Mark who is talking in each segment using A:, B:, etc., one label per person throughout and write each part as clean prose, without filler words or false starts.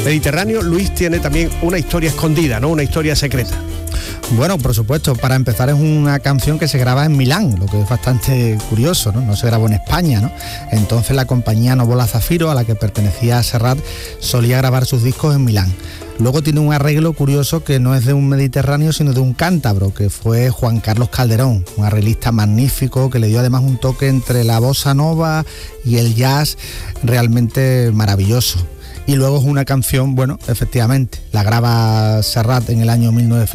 A: Mediterráneo, Luis, tiene también una historia escondida, ¿no? Una historia secreta.
B: Bueno, por supuesto, para empezar es una canción que se graba en Milán, lo que es bastante curioso, ¿no? No se grabó en España, ¿no? Entonces la compañía Novola Zafiro, a la que pertenecía Serrat, solía grabar sus discos en Milán. Luego tiene un arreglo curioso que no es de un mediterráneo, sino de un cántabro, que fue Juan Carlos Calderón, un arreglista magnífico que le dio además un toque entre la bossa nova y el jazz realmente maravilloso. Y luego es una canción, bueno, efectivamente, la graba Serrat en el año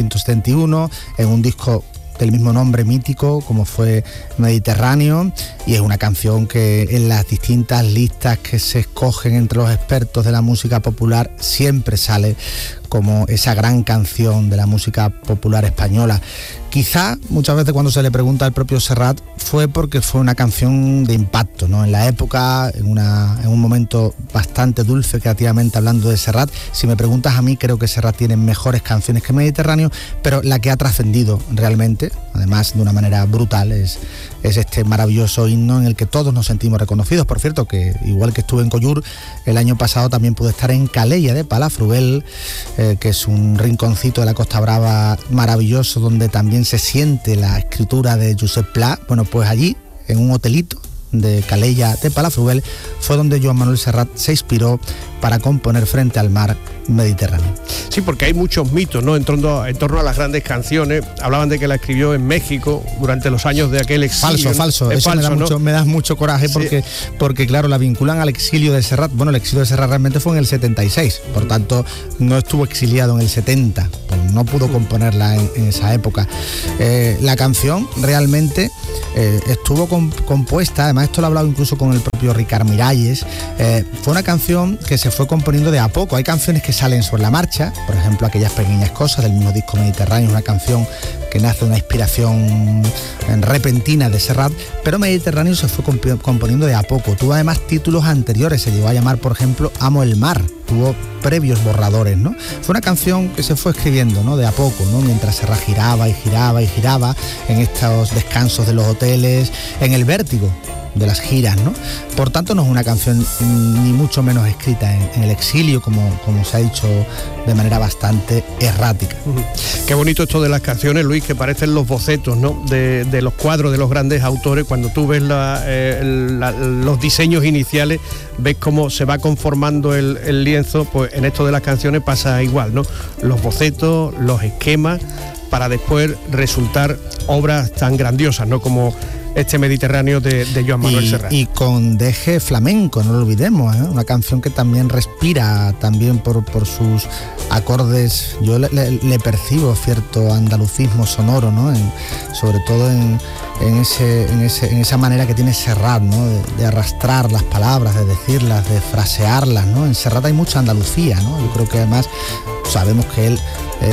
B: 1971 en un disco del mismo nombre mítico como fue Mediterráneo, y es una canción que en las distintas listas que se escogen entre los expertos de la música popular siempre sale como esa gran canción de la música popular española. Quizá muchas veces cuando se le pregunta al propio Serrat fue porque fue una canción de impacto, ¿no? En la época, en un momento bastante dulce creativamente hablando de Serrat. Si me preguntas a mí, creo que Serrat tiene mejores canciones que Mediterráneo, pero la que ha trascendido realmente, además de una manera brutal, es este maravilloso himno en el que todos nos sentimos reconocidos. Por cierto, que igual que estuve en Collur el año pasado, también pude estar en Calella de Palafrugell, que es un rinconcito de la Costa Brava maravilloso, donde también se siente la escritura de Josep Pla. Bueno, pues allí, en un hotelito de Calella de Palafrugell, fue donde Joan Manuel Serrat se inspiró para componer Frente al Mar Mediterráneo.
A: Sí, porque hay muchos mitos, ¿no? En torno a las grandes canciones. Hablaban de que la escribió en México durante los años de aquel exilio.
B: Falso.
A: Es
B: eso
A: falso,
B: me da mucho coraje,
A: sí.
B: porque claro, la vinculan al exilio de Serrat. Bueno, el exilio de Serrat realmente fue en el 76, por tanto no estuvo exiliado en el 70, pues no pudo componerla en esa época. La canción realmente estuvo compuesta, además esto lo he hablado incluso con el propio Ricard Miralles, fue una canción que se fue componiendo de a poco. Hay canciones que salen sobre la marcha, por ejemplo Aquellas pequeñas cosas del mismo disco Mediterráneo, una canción que nace de una inspiración repentina de Serrat, pero Mediterráneo se fue componiendo de a poco. Tuvo además títulos anteriores, se llegó a llamar, por ejemplo, Amo el mar, tuvo previos borradores, ¿no? Fue una canción que se fue escribiendo, ¿no? De a poco, ¿no? Mientras Serrat giraba en estos descansos de los hoteles, en el vértigo de las giras, ¿no? Por tanto, no es una canción ni mucho menos escrita en el exilio, como se ha dicho de manera bastante errática.
A: Qué bonito esto de las canciones, Luis, que parecen los bocetos, ¿no? De los cuadros de los grandes autores. Cuando tú ves los diseños iniciales, ves cómo se va conformando el lienzo. Pues en esto de las canciones pasa igual, ¿no? Los bocetos, los esquemas, para después resultar obras tan grandiosas, ¿no? Como este Mediterráneo de Joan Manuel Serrat.
B: Y con deje flamenco, no lo olvidemos, ¿eh? Una canción que también respira también por sus acordes. Yo le percibo cierto andalucismo sonoro, ¿no? Sobre todo en esa manera que tiene Serrat, ¿no? De arrastrar las palabras, de decirlas, de frasearlas, ¿no? En Serrat hay mucha Andalucía, ¿no? Yo creo que además sabemos que él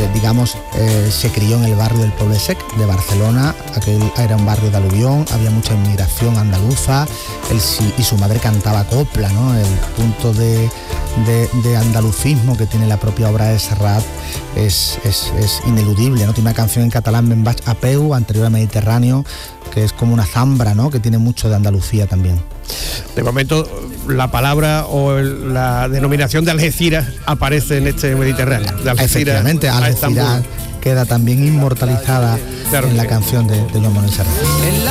B: se crió en el barrio del Poble Sec de Barcelona. Aquel era un barrio de aluvión, había mucha inmigración andaluza, y su madre cantaba copla, ¿no? El punto de andalucismo que tiene la propia obra de Serrat es ineludible, ¿no? Tiene una canción en catalán, Ben vaig a peu, anterior a Mediterráneo, que es como una zambra, ¿no? Que tiene mucho de Andalucía también.
A: De momento la palabra o la denominación de Algeciras aparece en este Mediterráneo.
B: Efectivamente, Algeciras queda también inmortalizada en la canción de Joan Manuel Serrat.